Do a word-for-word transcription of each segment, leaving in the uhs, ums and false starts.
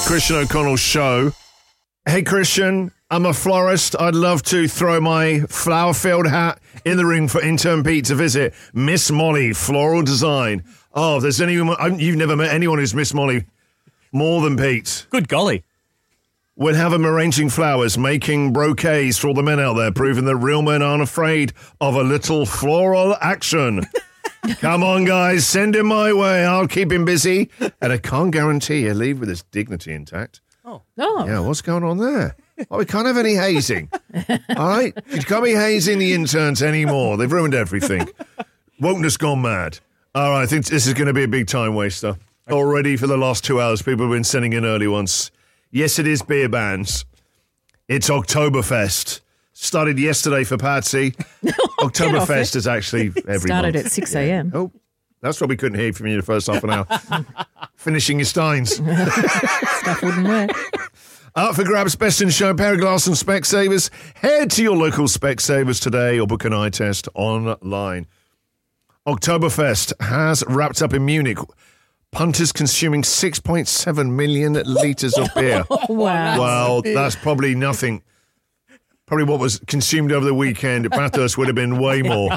Christian O'Connell's show. Hey, Christian, I'm a florist. I'd love to throw my flower field hat in the ring for intern Pete to visit Miss Molly Floral Design. Oh, if there's anyone, you've never met anyone who's Miss Molly more than Pete. Good golly. We'll have him arranging flowers, making bouquets for all the men out there, proving that real men aren't afraid of a little floral action. Come on, guys, send him my way. I'll keep him busy. And I can't guarantee he'll leave with his dignity intact. Oh. oh. Yeah, what's going on there? Well, we can't have any hazing. All right? You can't be hazing the interns anymore. They've ruined everything. Wokeness gone mad. All right, I think this is going to be a big time waster. Already for the last two hours, people have been sending in early ones. Yes, it is beer bans. It's Oktoberfest. Started yesterday for Patsy. Oktoberfest is actually every Started month. at six a.m. Yeah. Oh, that's what we couldn't hear from you the first half an hour. Finishing your steins. Stuff wouldn't work. Up for grabs, best in show, pair of glass and Specsavers. Head to your local Specsavers today or book an eye test online. Oktoberfest has wrapped up in Munich. Punters consuming six point seven million litres of beer. Wow. Well, that's probably nothing. Probably what was consumed over the weekend at Bathurst would have been way more.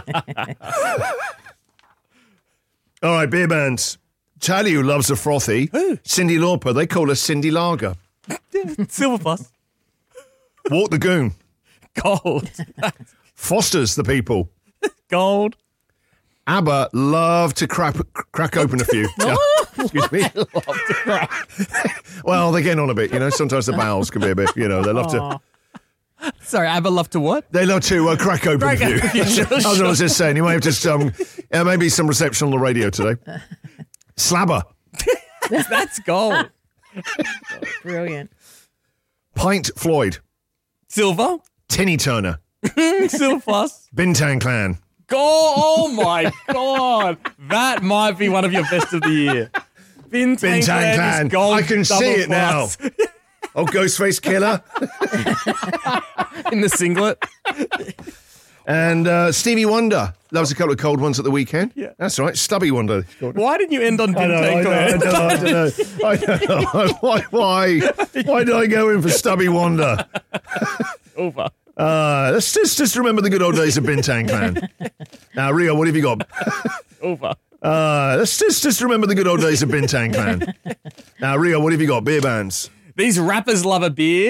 All right, beer bands. Tell you who loves a frothy. Who? Cyndi Lauper. They call her Cindy Lager. Silverfuss. Walk the Goon. Gold. Foster's the people. Gold. ABBA love to crap, crack open a few. Yeah. Excuse me. Love to crack. Well, they're getting on a bit, you know. Sometimes the bowels can be a bit, you know. They love Aww. to. Sorry, ABBA love to what? They love to uh, crack open Crack a few. open, sure, I was sure. I was just saying, you might have just um, uh, maybe some reception on the radio today. Slabber. That's gold. Brilliant. Pint Floyd. Silver. Tinny Turner. Silverfuss. Bintang Clan. Gold. Oh my God. That might be one of your best of the year. Bintang, Bintang Clan. Clan. Is gold I can see it now. fuss. Oh, Ghostface Killer. In the singlet. And uh, Stevie Wonder. Loves a couple of cold ones at the weekend. Yeah. That's right. Stubby Wonder. Why didn't you end on I know, I Bintang know, I Clan? know, I don't know. I don't know. Why, why, why did I go in for Stubby Wonder? Over. Uh, let's just, just remember the good old days of Bintang Clan. Now, Rio, what have you got? Over. Uh, let's just, just remember the good old days of Bintang Clan. Now, Rio, what have you got? Beer bands. These rappers love a beer.